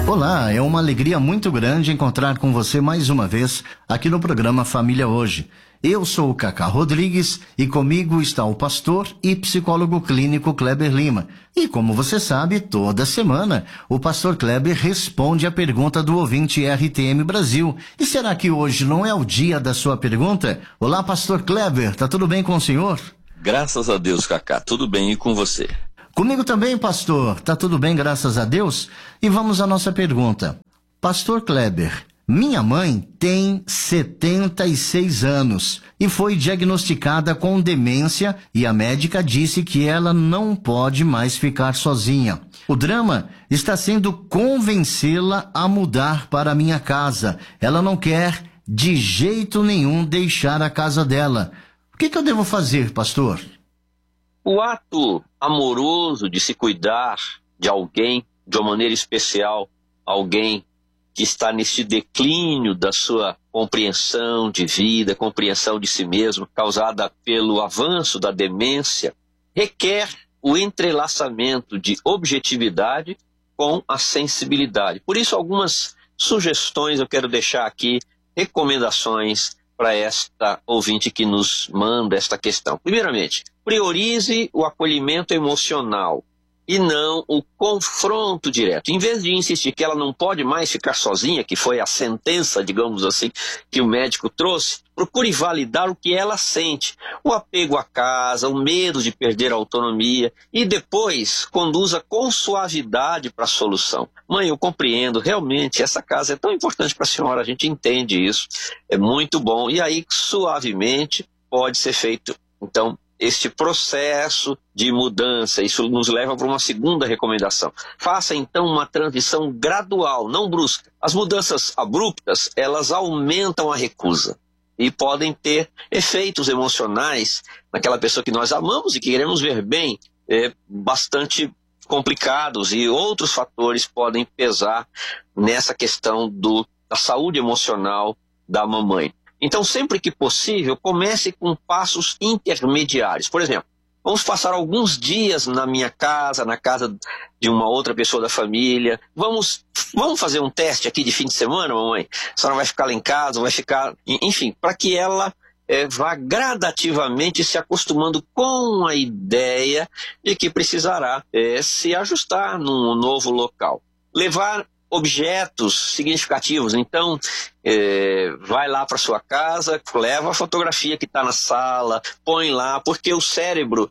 Olá, é uma alegria muito grande encontrar com você mais uma vez aqui no programa Família Hoje. Eu sou o Cacá Rodrigues e comigo está o pastor e psicólogo clínico Kleber Lima. E como você sabe, toda semana o pastor Kleber responde a pergunta do ouvinte RTM Brasil. E será que hoje não é o dia da sua pergunta? Olá, pastor Kleber, tá tudo bem com o senhor? Graças a Deus, Cacá, tudo bem, e com você? Comigo também, pastor, tá tudo bem, graças a Deus? E vamos à nossa pergunta. Pastor Kleber, minha mãe tem 76 anos e foi diagnosticada com demência e a médica disse que ela não pode mais ficar sozinha. O drama está sendo convencê-la a mudar para a minha casa. Ela não quer de jeito nenhum deixar a casa dela. O que eu devo fazer, pastor? O ato amoroso de se cuidar de alguém de uma maneira especial, alguém que está nesse declínio da sua compreensão de vida, compreensão de si mesmo, causada pelo avanço da demência, requer o entrelaçamento de objetividade com a sensibilidade. Por isso, algumas sugestões eu quero deixar aqui, recomendações para esta ouvinte que nos manda esta questão. Primeiramente, priorize o acolhimento emocional e não o confronto direto. Em vez de insistir que ela não pode mais ficar sozinha, que foi a sentença, digamos assim, que o médico trouxe, procure validar o que ela sente. O apego à casa, o medo de perder a autonomia e depois conduza com suavidade para a solução. Mãe, eu compreendo, realmente essa casa é tão importante para a senhora, a gente entende isso, é muito bom. E aí, suavemente, pode ser feito, então, este processo de mudança. Isso nos leva para uma segunda recomendação. Faça então uma transição gradual, não brusca. As mudanças abruptas, elas aumentam a recusa e podem ter efeitos emocionais naquela pessoa que nós amamos e que queremos ver bem, bastante complicados, e outros fatores podem pesar nessa questão da saúde emocional da mamãe. Então, sempre que possível, comece com passos intermediários. Por exemplo, vamos passar alguns dias na minha casa, na casa de uma outra pessoa da família. Vamos fazer um teste aqui de fim de semana, mamãe? A senhora vai ficar lá em casa, vai ficar... Enfim, para que ela vá gradativamente se acostumando com a ideia de que precisará se ajustar num novo local. Levar objetos significativos, então vai lá para sua casa, leva a fotografia que está na sala, põe lá, porque o cérebro,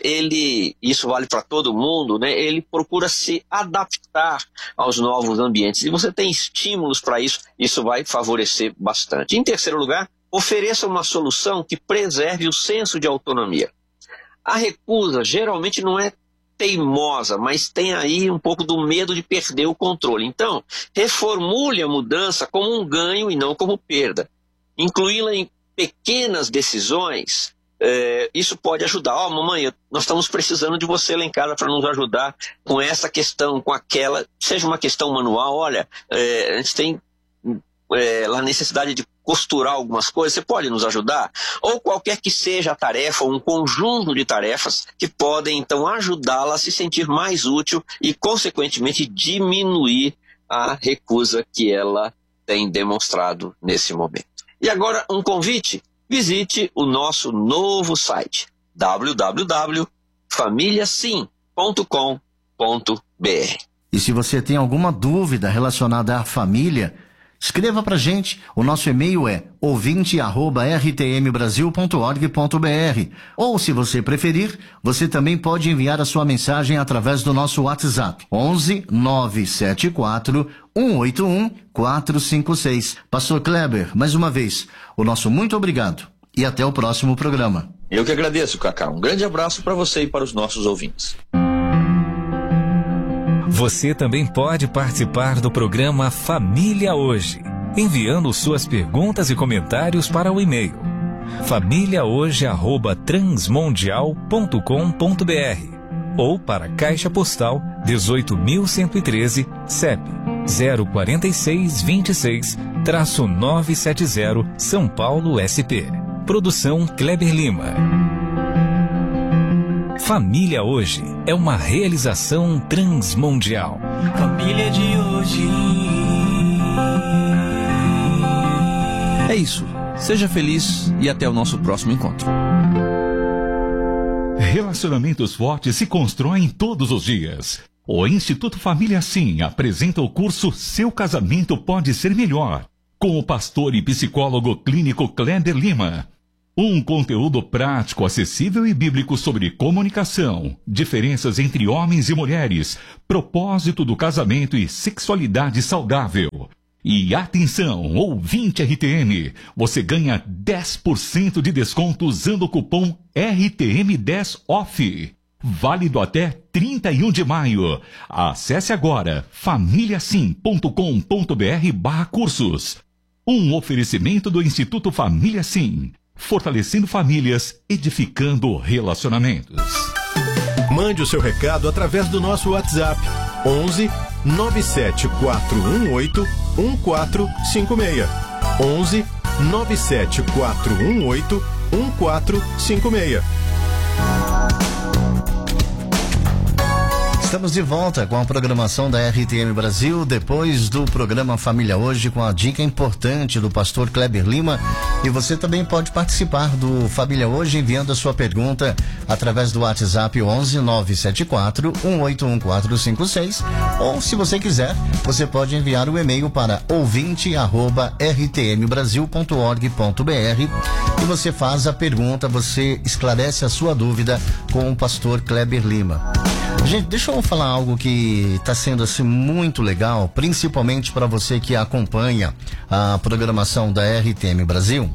isso vale para todo mundo, né? Ele procura se adaptar aos novos ambientes, e você tem estímulos para isso, isso vai favorecer bastante. Em terceiro lugar, ofereça uma solução que preserve o senso de autonomia. A recusa geralmente não é teimosa, mas tem aí um pouco do medo de perder o controle. Então, reformule a mudança como um ganho e não como perda. Incluí-la em pequenas decisões, isso pode ajudar. Mamãe, nós estamos precisando de você lá em casa para nos ajudar com essa questão, com aquela, seja uma questão manual. Olha, a gente tem a necessidade de costurar algumas coisas, você pode nos ajudar? Ou qualquer que seja a tarefa, um conjunto de tarefas que podem então ajudá-la a se sentir mais útil e, consequentemente, diminuir a recusa que ela tem demonstrado nesse momento. E agora um convite: visite o nosso novo site www.familiasim.com.br. E se você tem alguma dúvida relacionada à família, escreva pra gente. O nosso e-mail é ouvinte@rtmbrasil.org.br. Ou, se você preferir, você também pode enviar a sua mensagem através do nosso WhatsApp 11 974 181 456. Pastor Kleber, mais uma vez, o nosso muito obrigado e até o próximo programa. Eu que agradeço, Cacá. Um grande abraço para você e para os nossos ouvintes. Você também pode participar do programa Família Hoje, enviando suas perguntas e comentários para o e-mail famíliahoje@transmundial.com.br ou para a Caixa Postal 18.113, CEP 04626-970, São Paulo, SP. Produção Kleber Lima. Família Hoje é uma realização transmundial. família de hoje. É isso. Seja feliz e até o nosso próximo encontro. Relacionamentos fortes se constroem todos os dias. O Instituto Família Sim apresenta o curso Seu Casamento Pode Ser Melhor, com o pastor e psicólogo clínico Kleber Lima. Um conteúdo prático, acessível e bíblico sobre comunicação, diferenças entre homens e mulheres, propósito do casamento e sexualidade saudável. E atenção, ouvinte RTM, você ganha 10% de desconto usando o cupom RTM10OFF. Válido até 31 de maio. Acesse agora famíliasim.com.br/cursos. Um oferecimento do Instituto Família Sim. Fortalecendo famílias, edificando relacionamentos. Mande o seu recado através do nosso WhatsApp 11 97418 1456. 11 97418 1456. Estamos de volta com a programação da RTM Brasil, depois do programa Família Hoje, com a dica importante do pastor Kleber Lima. E você também pode participar do Família Hoje enviando a sua pergunta através do WhatsApp 11 974 181 456. Ou, se você quiser, você pode enviar o e-mail para ouvinte@rtmbrasil.org.br e você faz a pergunta, você esclarece a sua dúvida com o pastor Kleber Lima. Gente, deixa eu falar algo que está sendo assim muito legal, principalmente para você que acompanha a programação da RTM Brasil.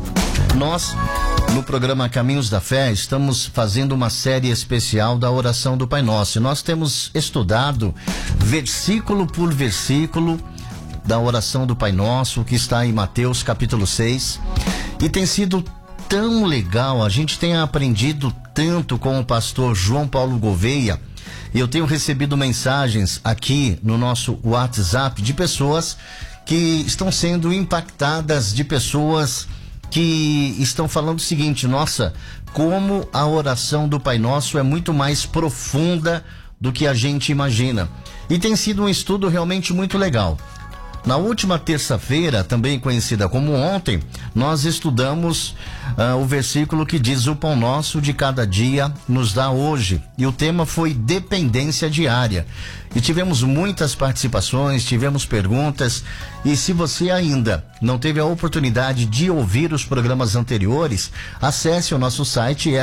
Nós, no programa Caminhos da Fé, estamos fazendo uma série especial da oração do Pai Nosso. Nós temos estudado versículo por versículo da oração do Pai Nosso, que está em Mateus capítulo 6, e tem sido tão legal, a gente tem aprendido tanto com o pastor João Paulo Gouveia. Eu tenho recebido mensagens aqui no nosso WhatsApp de pessoas que estão sendo impactadas, de pessoas que estão falando o seguinte: nossa, como a oração do Pai Nosso é muito mais profunda do que a gente imagina. E tem sido um estudo realmente muito legal. Na última terça-feira, também conhecida como ontem, nós estudamos o versículo que diz: o pão nosso de cada dia nos dá hoje. E o tema foi dependência diária. E tivemos muitas participações, tivemos perguntas. E se você ainda não teve a oportunidade de ouvir os programas anteriores, acesse o nosso site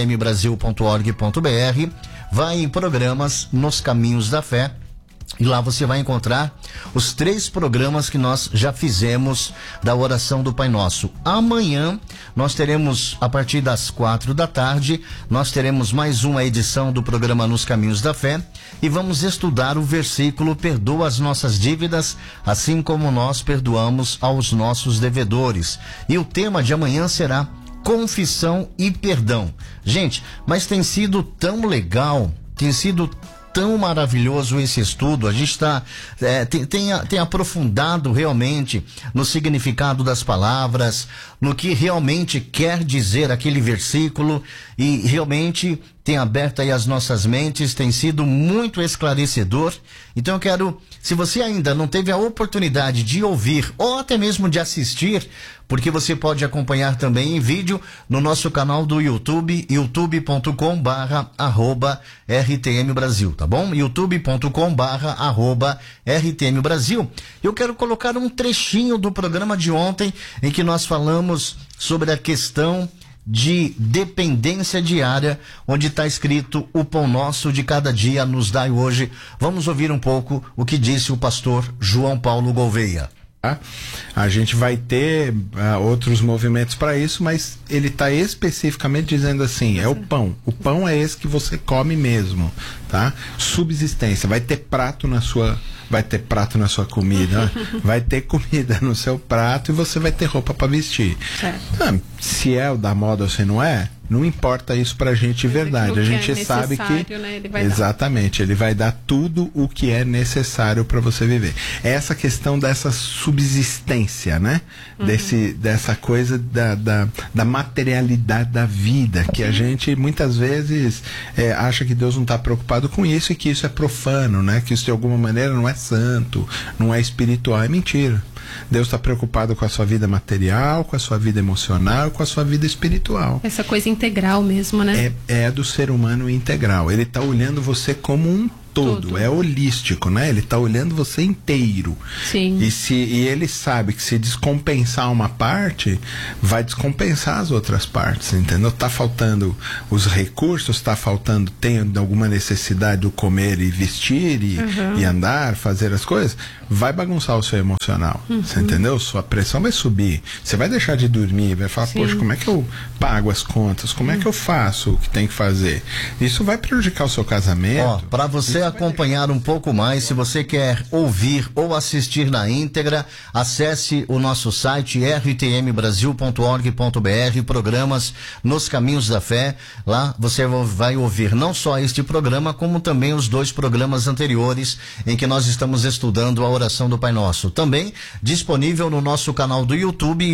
rtmbrasil.org.br, vai em programas Nos Caminhos da Fé. E lá você vai encontrar os 3 programas que nós já fizemos da oração do Pai Nosso. Amanhã nós teremos, a partir das 4 da tarde, nós teremos mais uma edição do programa Nos Caminhos da Fé e vamos estudar o versículo: perdoa as nossas dívidas, assim como nós perdoamos aos nossos devedores. E o tema de amanhã será confissão e perdão. Gente, mas tem sido tão legal, tem sido tão maravilhoso esse estudo. A gente tem aprofundado realmente no significado das palavras, no que realmente quer dizer aquele versículo, e realmente tem aberto aí as nossas mentes, tem sido muito esclarecedor. Então eu quero, se você ainda não teve a oportunidade de ouvir ou até mesmo de assistir, porque você pode acompanhar também em vídeo no nosso canal do YouTube, youtube.com/RTM Brasil, tá bom? youtube.com/RTM Brasil. Eu quero colocar um trechinho do programa de ontem em que nós falamos sobre a questão de dependência diária, onde está escrito: o pão nosso de cada dia nos dai hoje. Vamos ouvir um pouco o que disse o pastor João Paulo Gouveia. A gente vai ter outros movimentos para isso, mas ele está especificamente dizendo assim: é o pão. O pão é esse que você come mesmo, tá? Subsistência. Vai ter prato na sua comida, vai ter comida no seu prato e você vai ter roupa para vestir. Se é o da moda ou se não é, não importa isso pra gente de verdade. A gente sabe que né, ele vai exatamente, ele vai dar tudo o que é necessário para você viver. É essa questão dessa subsistência, né? Dessa coisa da materialidade da vida, que a gente muitas vezes acha que Deus não está preocupado com isso e que isso é profano, né? Que isso de alguma maneira não é santo, não é espiritual. É mentira. Deus está preocupado com a sua vida material, com a sua vida emocional, com a sua vida espiritual. Essa coisa integral mesmo, né? É do ser humano integral. Ele está olhando você como um todo, é holístico, né? Ele está olhando você inteiro. Sim. E ele sabe que se descompensar uma parte, vai descompensar as outras partes, entendeu? Tá faltando os recursos, tem alguma necessidade do comer e vestir e andar, fazer as coisas, vai bagunçar o seu emocional, você entendeu? Sua pressão vai subir, você vai deixar de dormir, vai falar, poxa, como é que eu pago as contas? Como é que eu faço o que tem que fazer? Isso vai prejudicar o seu casamento. Para você acompanhar um pouco mais, se você quer ouvir ou assistir na íntegra, acesse o nosso site rtmbrasil.org.br, programas Nos Caminhos da Fé. Lá você vai ouvir não só este programa, como também os 2 programas anteriores em que nós estamos estudando a oração do Pai Nosso. Também disponível no nosso canal do YouTube,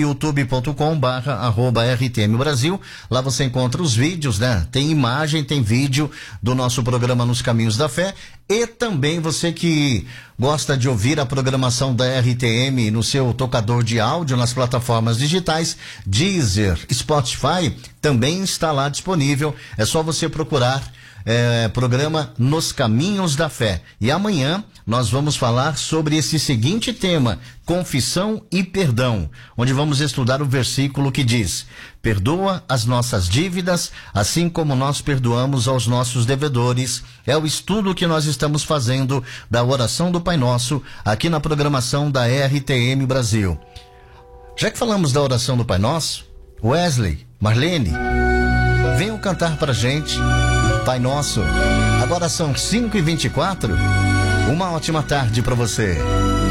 youtube.com/RTMBrasil. Lá você encontra os vídeos, né? Tem imagem, tem vídeo do nosso programa Nos Caminhos da Fé. E também você que gosta de ouvir a programação da RTM no seu tocador de áudio, nas plataformas digitais, Deezer, Spotify, também está lá disponível. É só você procurar programa Nos Caminhos da Fé. E amanhã nós vamos falar sobre esse seguinte tema: confissão e perdão, onde vamos estudar o versículo que diz: perdoa as nossas dívidas, assim como nós perdoamos aos nossos devedores. É o estudo que nós estamos fazendo da oração do Pai Nosso aqui na programação da RTM Brasil. Já que falamos da oração do Pai Nosso, Wesley, Marlene, venham cantar pra gente Pai Nosso. Agora são 5h24. Uma ótima tarde para você.